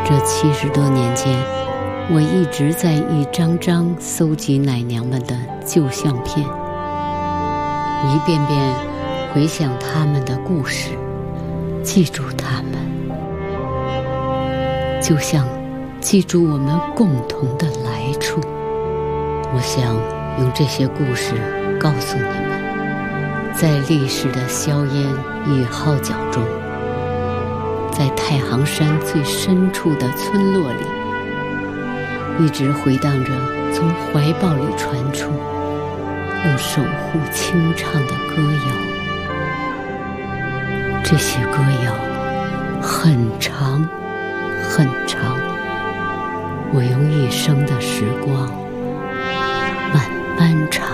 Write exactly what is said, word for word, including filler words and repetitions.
这七十多年间，我一直在一张张搜集奶娘们的旧相片，一遍遍回想她们的故事，记住她们，就像记住我们共同的来处。我想用这些故事告诉你们，在历史的硝烟与号角中，在太行山最深处的村落里，一直回荡着从怀抱里传出用守护清唱的歌谣。这些歌谣很长很长，我用一生的时光慢慢唱。